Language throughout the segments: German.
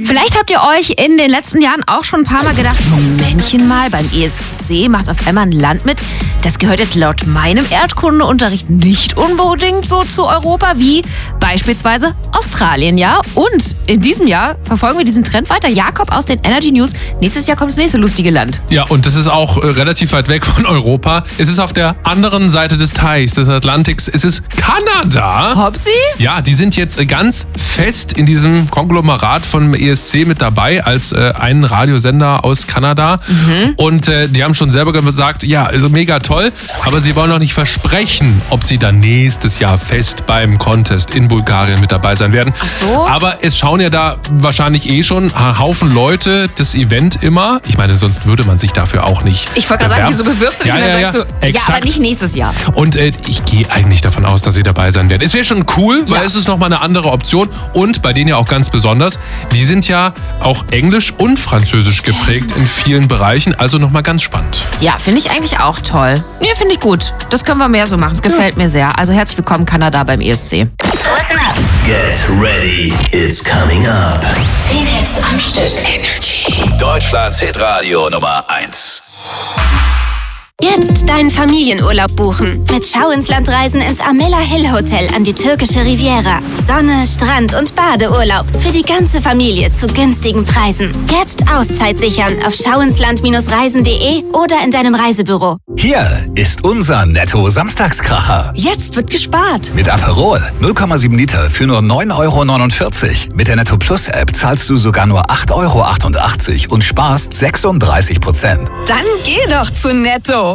Vielleicht habt ihr euch in den letzten Jahren auch schon ein paar Mal gedacht, Momentchen mal, beim ESC macht auf einmal ein Land mit. Das gehört jetzt laut meinem Erdkundeunterricht nicht unbedingt so zu Europa wie beispielsweise Australien, ja? Und in diesem Jahr verfolgen wir diesen Trend weiter. Jakob aus den Energy News. Nächstes Jahr kommt das nächste lustige Land. Ja, und das ist auch relativ weit weg von Europa. Es ist auf der anderen Seite des Teichs, des Atlantiks. Es ist Kanada. Hopsi? Ja, die sind jetzt ganz fest in diesem Konglomerat von ESC mit dabei als ein Radiosender aus Kanada. Und die haben schon selber gesagt, ja, also mega toll, aber sie wollen noch nicht versprechen, ob sie dann nächstes Jahr fest beim Contest in Bulgarien mit dabei sein werden. Ach so? Aber es schauen ja da wahrscheinlich schon ein Haufen Leute das Event immer. Ich meine, sonst würde man sich dafür auch nicht Ich wollte gerade sagen, wieso bewirbst du dich und dann sagst du, exakt. ja, aber nicht nächstes Jahr. Und ich gehe eigentlich davon aus, dass sie dabei sein werden. Es wäre schon cool, weil es ist nochmal eine andere Option. Und bei denen ja auch ganz besonders, die sind ja auch englisch und französisch geprägt in vielen Bereichen. Also nochmal ganz spannend. Ja, finde ich eigentlich auch toll. Nee, finde ich gut. Das können wir mehr so machen. Es gefällt mir sehr. Also herzlich willkommen Kanada beim ESC. Listen up. Get ready, it's coming up. 10 Hits am Stück. Energy. Deutschlands Hitradio Nummer 1. Jetzt deinen Familienurlaub buchen. Mit Schau ins Land reisen ins Amela Hill Hotel an die türkische Riviera. Sonne, Strand und Badeurlaub für die ganze Familie zu günstigen Preisen. Jetzt Auszeit sichern auf schauinsland-reisen.de oder in deinem Reisebüro. Hier ist unser Netto-Samstagskracher. Jetzt wird gespart. Mit Aperol 0,7 Liter für nur 9,49 €. Mit der Netto Plus App zahlst du sogar nur 8,88 € und sparst 36%. Dann geh doch zu Netto.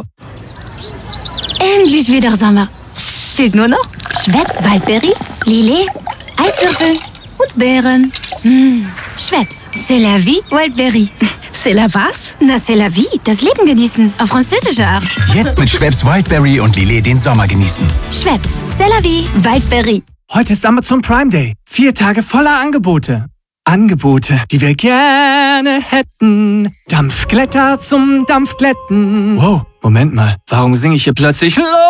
Endlich wieder Sommer. Fehlt nur noch Schweppes Waldberry, Lillet, Eiswürfel und Beeren. Schweppes, c'est la vie, Waldberry. C'est la was? Na, c'est la vie, das Leben genießen, auf französische Art. Jetzt mit Schweppes Wildberry und Lillet den Sommer genießen. Schweppes, c'est la vie, Waldberry. Heute ist Amazon Prime Day. 4 Tage voller Angebote. Angebote, die wir gerne hätten. Dampfglätter zum Dampfglätten. Wow, Moment mal. Warum singe ich hier plötzlich